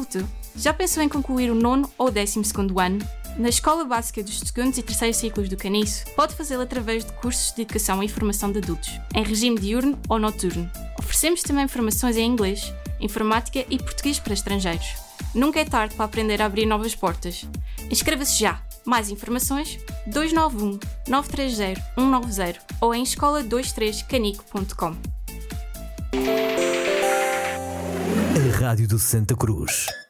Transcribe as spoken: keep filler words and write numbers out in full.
futuro. Já pensou em concluir o nono ou décimo segundo ano? Na Escola Básica dos segundos e terceiros ciclos do Caniço, pode fazê-lo através de cursos de educação e formação de adultos, em regime diurno ou noturno. Oferecemos também formações em inglês, informática e português para estrangeiros. Nunca é tarde para aprender a abrir novas portas. Inscreva-se já! Mais informações dois nove um, nove três zero, um nove zero ou em escola vinte e três canico ponto com. A Rádio do Santa Cruz.